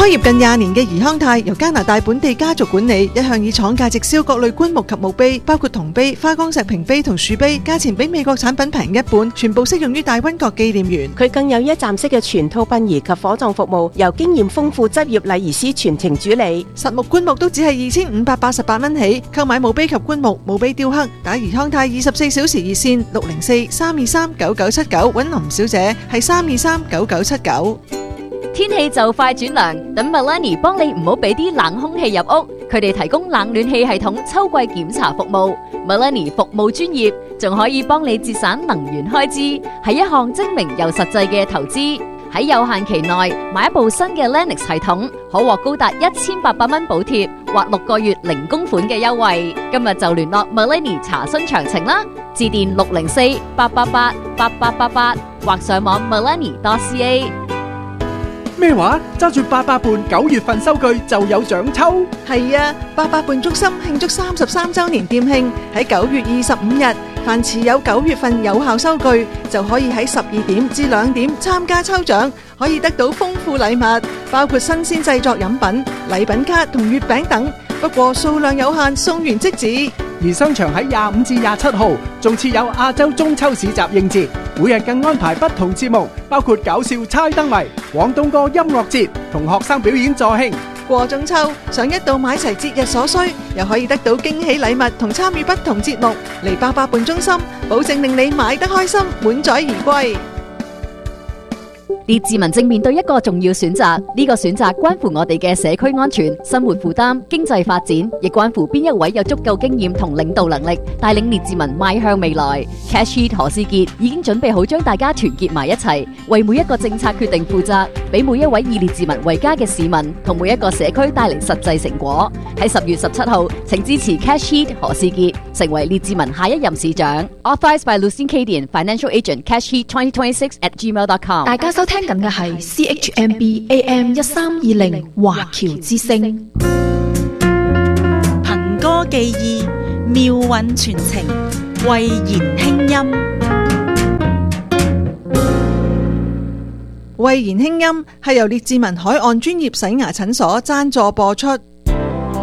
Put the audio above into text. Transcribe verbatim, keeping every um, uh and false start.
開業近廿年嘅怡康泰由加拿大本地家族管理，一向以廠價直銷各類棺木及墓碑，包括銅碑、花崗石屏碑同樹碑，價錢比美國產品平一半，全部適用於大溫國紀念園。 佢更有一站式嘅全套殯儀及火葬服務，由經驗豐富執業禮儀師全程主理。 實木棺木都只係二千五百八十八蚊起，購買墓碑及棺木、墓碑雕刻，打怡康泰二十四小時熱線六零四三二三九九七九，揾林小姐係三二三九九七九。 天氣就快轉涼，等 Melanie 幫你唔好俾啲冷空氣入屋。佢哋提供冷暖氣系統秋季檢查服務。Melanie 服務專業，仲可以幫你節省能源開支，係一項精明又實際嘅投資。喺有限期內買一部新嘅 Lennox 系統，可獲高達一千八百蚊補貼或六個月零供款嘅優惠。今日就聯絡 Melanie 查詢詳情啦，致電六零四八八八八八八八或上網 melanie dot c a。 咩話？揸住八佰伴九月份收據就有獎抽？ 係啊，八佰伴中心慶祝三十三周年店慶，喺九月二十五日，凡持有九月份有效收據，就可以喺十二點至兩點參加抽獎，可以得到豐富禮物，包括新鮮製作飲品、禮品卡同月餅等。不過數量有限，送完即止。 而商場喺廿五至廿七號仲設有亞洲中秋市集應節，每日更安排不同節目，包括搞笑猜燈謎、廣東歌音樂節同學生表演助興。 過中秋，想一度買齊節日所需，又可以得到驚喜禮物同參與不同節目，嚟八佰伴中心，保證令你買得開心，滿載而歸。 列治文正面對一個重要選擇，呢個選擇關乎我哋嘅社區安全、生活負擔、經濟發展，亦關乎邊一位有足夠經驗同領導能力，帶領列治文邁向未來。Cash Heat 何思傑已經準備好將大家團結埋一齊，為每一個政策決定負責，俾每一位以列治文為家嘅市民同每一個社區帶嚟實際成果。喺十月十七號，請支持 Cash Heat 何思傑成為列治文下一任市長。Authorized by Lucien Cadian, Financial Agent, Cash Heat twenty twenty-six at gmail dot com。 大家收聽緊嘅係 C H M B A M 一三二零華僑之聲， 憑歌寄意，妙韻傳情，慧言輕音。 慧言輕音係由列治文海岸專業洗牙診所贊助播出。